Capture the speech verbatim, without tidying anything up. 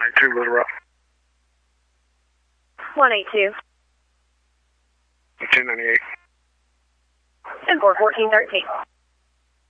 eighty-two Little Rock. one eighty-two. ten ninety-eight. And four fourteen thirteen.